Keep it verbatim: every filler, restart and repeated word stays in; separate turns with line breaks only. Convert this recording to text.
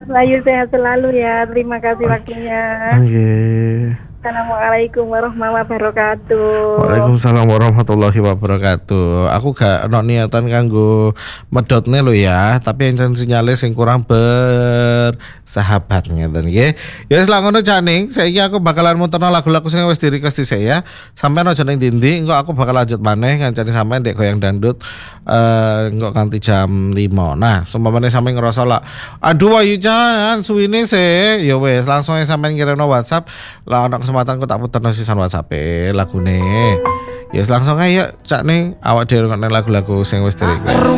Layu sehat selalu ya. Terima kasih waktunya.
Nggih.
Assalamualaikum warahmatullahi wabarakatuh.
Waalaikumsalam warahmatullahi wabarakatuh. Aku gak ono niatan kanggo medotne lo ya, tapi enten sinyale sing kurang bersahabat ngeten nggih. Ya wis lah ngono Caning, saiki aku bakalan muterno lagu-lagu sing wis di-request saya. Sampeyan aja ning ndi-ndi, engko aku bakal lanjut maneh ngancani sampean ndek goyang dangdut eh engko kanthi jam lima. Nah, sumpamane sampeyan ngerasa lah, aduh ayu Chan, suwine sih. Ya wis, langsung ae sampeyan ngirimno WhatsApp. Lah ana kesempatan ku tak puterno sisan WhatsApp-e lagune. Ya langsung aja Cak ning awak dhewe ngrungokne lagu-lagu sing wis di-request.